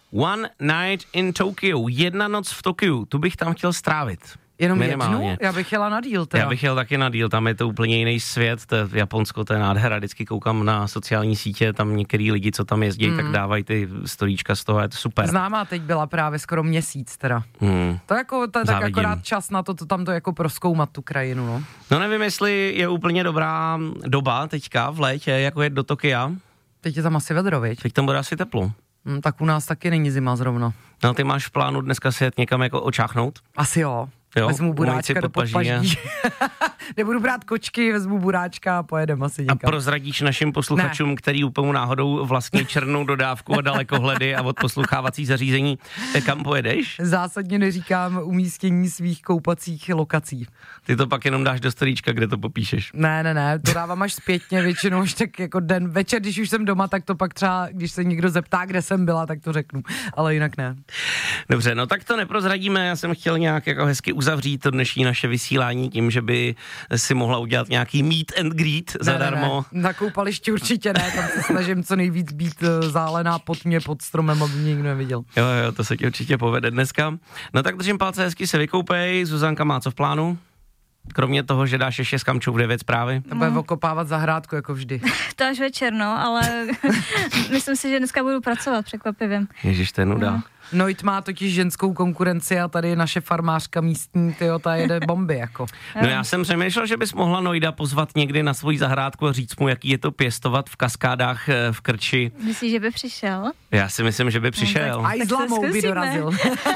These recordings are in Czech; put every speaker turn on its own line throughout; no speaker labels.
One night in Tokyo, 1 noc v Tokiu, tu bych tam chtěl strávit.
Jenom
minimálně.
jednu? Já bych jela na díl teda.
Já bych jel taky na díl, tam je to úplně jiný svět, to je Japonsko, to je nádhera, vždycky koukám na sociální sítě, tam některý lidi, co tam jezdí, tak dávají ty storíčka z toho, je to super.
Známá teď byla právě skoro měsíc teda. To jako, to je tak akorát čas na to tam to jako prozkoumat tu krajinu, no.
No nevím, jestli je úplně dobrá doba teďka v létě, jako jet do Tokia.
Teď je tam asi vedro, viď?
Teď tam bude asi teplo.
Tak u nás taky není zima zrovna.
No ty máš v plánu dneska si jet někam jako očáchnout?
Asi jo. Vezmu buráčka do podpaží. Nebudu brát kočky, vezmu buráčka a pojedem asi někam.
A prozradíš našim posluchačům, který úplnou náhodou vlastně černou dodávku a dalekohledy a odposlouchávací zařízení, kam pojedeš?
Zásadně neříkám umístění svých koupacích lokací.
Ty to pak jenom dáš do storíčka, kde to popíšeš.
Ne, to dávám až zpětně, většinou už tak jako den, večer, když už jsem doma, tak to pak třeba, když se někdo zeptá, kde jsem byla, tak to řeknu, ale jinak ne.
Dobře, no tak to neprozradíme, já jsem chtěl nějak jako hezky uzavřít to dnešní naše vysílání tím, že by si mohla udělat nějaký meet and greet zadarmo.
Ne. Na koupališti určitě ne, tam se snažím co nejvíc být zálená pod mě, pod stromem, aby mě nikdo neviděl.
Jo, to se ti určitě povede dneska. No tak držím palce, hezky se vykoupej, Zuzanka má co v plánu? Kromě toho, že dáš ještě s Kamčou v 9 zprávy?
To bude okopávat zahrádku, jako vždy.
To až večer, no, ale myslím si, že dneska budu pracovat překvapivě.
Ježiš, to je nuda.
Noit má totiž ženskou konkurenci a tady naše farmářka místní, ta jede bomby, jako.
No já jsem přemýšlel, že bys mohla Noida pozvat někdy na svoji zahrádku a říct mu, jaký je to pěstovat v Kaskádách v Krči.
Myslíš, že by přišel?
Já si myslím, že by přišel.
A i s lamou by dorazil.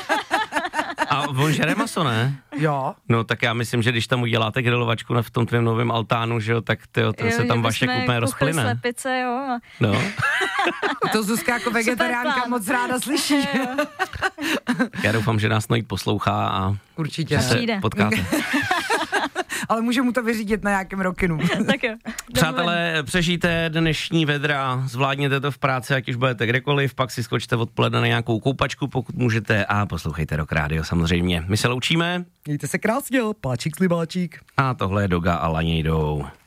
A on žere maso, ne?
Jo.
No tak já myslím, že když tam uděláte grilovačku v tom tvém novém altánu, že jo, tak to se tam Vašek úplně rozplyne.
Slepice, jo.
No.
To Zuzka jako vegetariánka moc ráda slyší.
Já doufám, že nás Noid poslouchá a
určitě
se potkáte.
Ale může mu to vyřídit na nějakém rokinu.
Tak jo.
Přátelé, přežijte dnešní vedra, zvládněte to v práci, ať už budete kdekoliv, pak si skočte odpoledne na nějakou koupačku, pokud můžete, a poslouchejte Rock Radio samozřejmě. My se loučíme.
Mějte se krásně, páčík slibáčík.
A tohle je Doga a Laně jdou.